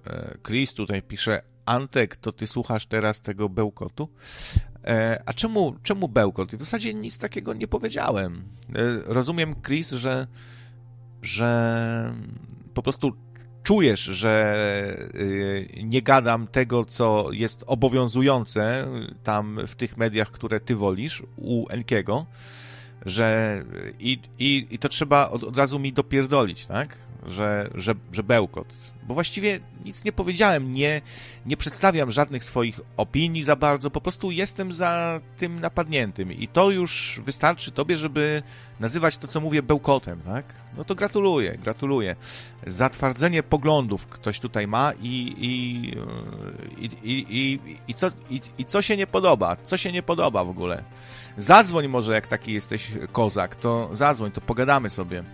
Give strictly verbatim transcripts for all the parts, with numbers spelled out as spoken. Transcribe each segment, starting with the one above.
Chris tutaj pisze, Antek, to ty słuchasz teraz tego bełkotu? A czemu, czemu bełkot? W zasadzie nic takiego nie powiedziałem. Rozumiem, Chris, że, że po prostu czujesz, że nie gadam tego, co jest obowiązujące tam w tych mediach, które ty wolisz, u Enkiego, że i, i, i to trzeba od, od razu mi dopierdolić, tak? Że, że, że bełkot. Bo właściwie nic nie powiedziałem, nie, nie przedstawiam żadnych swoich opinii za bardzo, po prostu jestem za tym napadniętym i to już wystarczy tobie, żeby nazywać to, co mówię, bełkotem, tak? No to gratuluję, gratuluję. Zatwardzenie poglądów ktoś tutaj ma i, i, i, i, i, i, co, i, i co się nie podoba, co się nie podoba w ogóle. Zadzwoń może, jak taki jesteś kozak, to zadzwoń, to pogadamy sobie.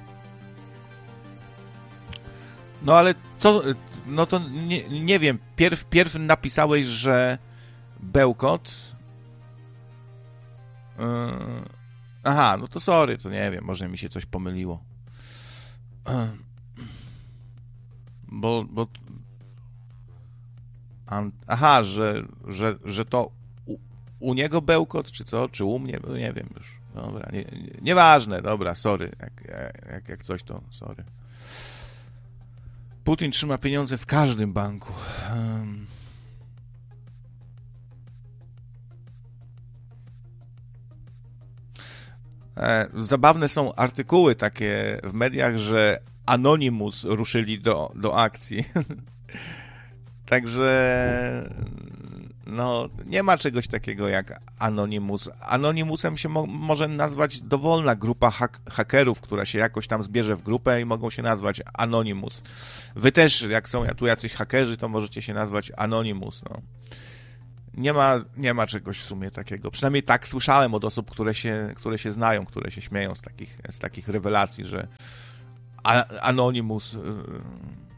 No ale co, no to nie, nie wiem, pierw, pierw napisałeś, że bełkot. Yy, aha, no to sorry, to nie wiem, może mi się coś pomyliło. Yy, bo, bo an, aha, że, że, że to u, u niego bełkot, czy co, czy u mnie, nie wiem już. Dobra, nie, nie, nieważne, dobra, sorry, jak, jak, jak coś to sorry. Putin trzyma pieniądze w każdym banku. Um. E, zabawne są artykuły takie w mediach, że Anonymous ruszyli do, do akcji. Także no, nie ma czegoś takiego jak Anonymous. Anonymousem się mo- może nazwać dowolna grupa hak- hakerów, która się jakoś tam zbierze w grupę i mogą się nazwać Anonymous. Wy też, jak są tu jacyś hakerzy, to możecie się nazwać Anonymous. No. Nie ma, nie ma czegoś w sumie takiego. Przynajmniej tak słyszałem od osób, które się, które się znają, które się śmieją z takich, z takich rewelacji, że a- Anonymous... Yy,